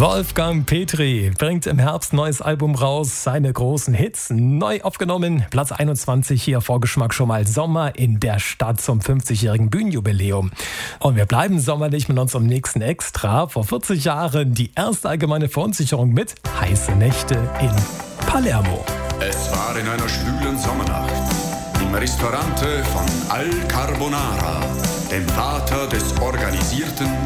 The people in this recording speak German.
Wolfgang Petri bringt im Herbst ein neues Album raus, seine großen Hits neu aufgenommen. Platz 21 hier, Vorgeschmack schon mal Sommer in der Stadt zum 50-jährigen Bühnenjubiläum. Und wir bleiben sommerlich mit unserem nächsten Extra. Vor 40 Jahren die erste allgemeine Verunsicherung mit heiße Nächte in Palermo. Es war in einer schwülen Sommernacht im Ristorante von Al Carbonara, dem Vater des organisierten